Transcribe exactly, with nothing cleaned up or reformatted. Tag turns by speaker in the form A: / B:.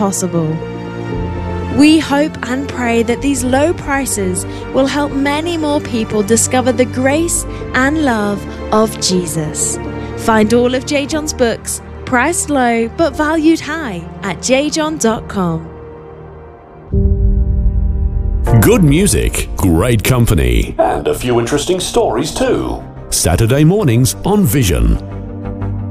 A: possible. We hope and pray that these low prices will help many more people discover the grace and love of Jesus. Find all of J. John's books, priced low but valued high, at j john dot com.
B: Good music, great company,
C: and a few interesting stories too.
B: Saturday mornings on Vision.